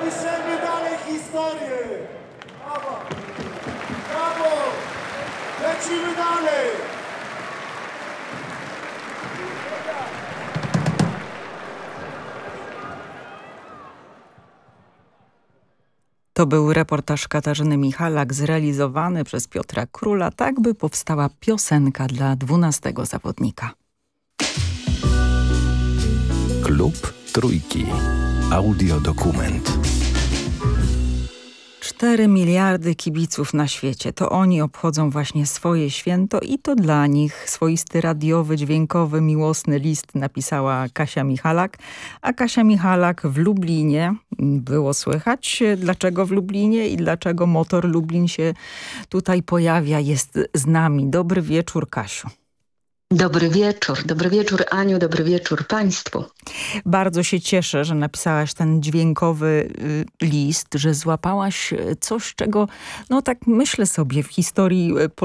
Piszemy dalej historię! Brawo! Brawo! Lecimy dalej! To był reportaż Katarzyny Michalak zrealizowany przez Piotra Króla, tak by powstała piosenka dla 12 zawodnika. Klub Trójki. Audiodokument. 4 miliardy kibiców na świecie. To oni obchodzą właśnie swoje święto i to dla nich swoisty radiowy, dźwiękowy, miłosny list napisała Kasia Michalak. A Kasia Michalak w Lublinie, było słychać dlaczego w Lublinie i dlaczego Motor Lublin się tutaj pojawia, jest z nami. Dobry wieczór, Kasiu. Dobry wieczór Aniu, dobry wieczór Państwu. Bardzo się cieszę, że napisałaś ten dźwiękowy list, że złapałaś coś, czego, no tak myślę sobie, w historii